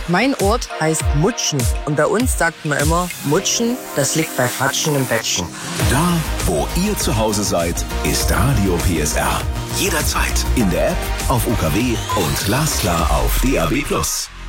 Mein Ort heißt Mutschen und bei uns sagt man immer, Mutschen, das liegt bei Fatschen im Bettchen. Da, wo ihr zu Hause seid, ist Radio PSR. Jederzeit in der App, auf UKW und glasklar auf DAB+.